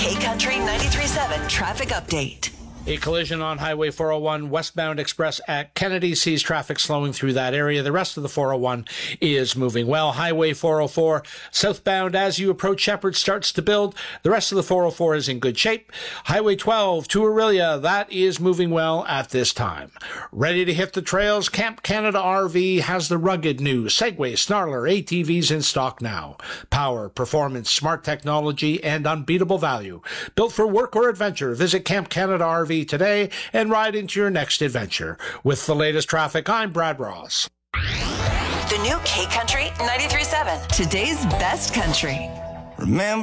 K-Country 93.7 traffic update. A collision on Highway 401 westbound express at Kennedy sees traffic slowing through that area. The rest of the 401 is moving well. Highway 404 southbound as you approach Shepherd starts to build. The rest of the 404 is in good shape. Highway 12 to Aurelia, that is moving well at this time. Ready to hit the trails? Camp Canada RV has the rugged new Segway Snarler ATVs in stock now. Power, performance, smart technology, and unbeatable value. Built for work or adventure, visit Camp Canada RV today and ride into your next adventure. With the latest traffic, I'm Brad Ross. The new K-Country 93.7. Today's best country. Remember